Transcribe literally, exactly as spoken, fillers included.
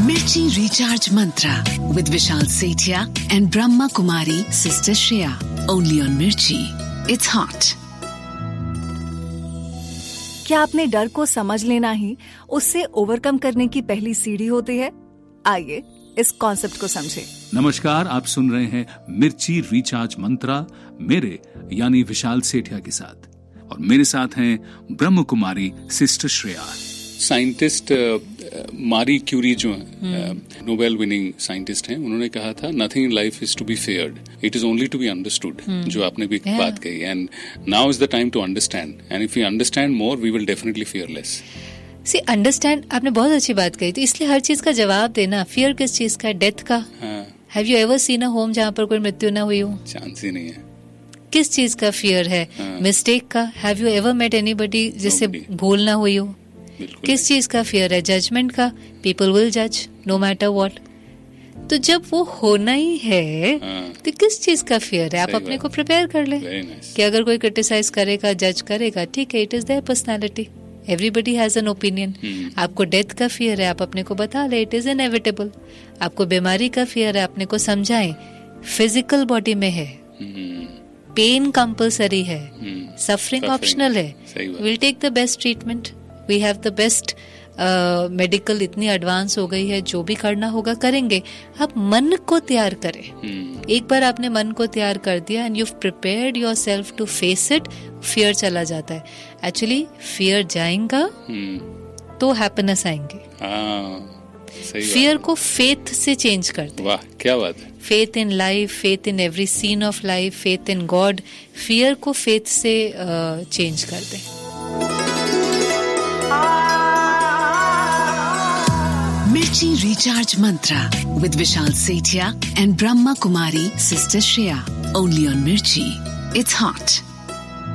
Mirchi Recharge Mantra with Vishal Sethia and Brahma Kumari Sister Shreya. Only on Mirchi. It's hot. क्या आपने डर को समझ लेना ही उससे ओवरकम करने की पहली सीढ़ी होती है? आइए इस कॉन्सेप्ट को समझें। नमस्कार, आप सुन रहे हैं मिर्ची रिचार्ज मंत्रा मेरे यानी विशाल सेठिया के साथ, और मेरे साथ हैं ब्रह्म कुमारी सिस्टर श्रेया। साइंटिस्ट मारी क्यूरी जो है नोबेल विनिंग साइंटिस्ट हैं, उन्होंने कहा था nothing in life is to be फेयर्ड, it is only to be understood. जो आपने भी yeah. बात कही, and now is the time to understand, and if you understand more we will definitely fear less. C understand, आपने बहुत अच्छी बात कही, तो इसलिए हर चीज का जवाब देना। फियर किस चीज का? डेथ का। Have you ever seen a home जहाँ पर कोई मृत्यु ना हुई हो? चांस ही नहीं है। किस चीज का फियर है? मिस्टेक का। Have you ever met anybody जिससे भूल ना हुई हो? किस चीज का फियर है? जजमेंट का। पीपल विल जज नो मैटर व्हाट। तो जब वो होना ही है तो किस चीज का फियर है? आप अपने को प्रिपेयर कर ले कि अगर कोई क्रिटिसाइज करेगा, जज करेगा, ठीक है, it is there personality, everybody has an opinion. आपको डेथ का फियर है, आप अपने को बता ले, इट इज इनएविटेबल। आपको बीमारी का फियर है, अपने को समझाएं, फिजिकल बॉडी में है, पेन कंपल्सरी है, सफरिंग ऑप्शनल है, will take the best treatment, we have the best medical, इतनी एडवांस हो गई है, जो भी करना होगा करेंगे। आप मन को तैयार करें। hmm. एक बार आपने मन को तैयार कर दिया and you prepared your self to face it, fear चला जाता है। एक्चुअली फियर जाएगा hmm. तो हैप्पीनेस आएंगे। फियर को फेथ से चेंज कर दे। वाह, क्या बात है। Faith in life, faith in every scene of life, faith in God. Fear को फेथ से चेंज uh, कर दे। Mirchi Recharge Mantra with Vishal Sethia and Brahma Kumari Sister Shreya. Only on Mirchi. It's hot.